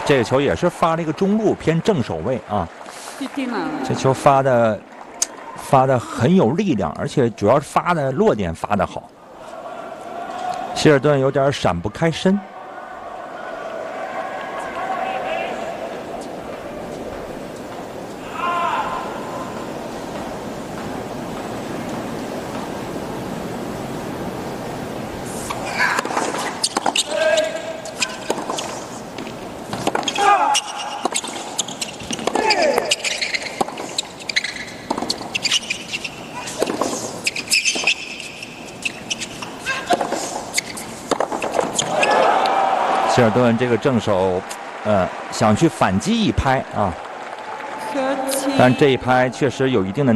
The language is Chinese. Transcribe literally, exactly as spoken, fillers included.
这个球也是发了一个中路偏正手位啊。这球发的发的很有力量，而且主要是发的落点发的好。希尔顿有点闪不开身。希尔顿这个正手，呃，想去反击一拍啊，但这一拍确实有一定的。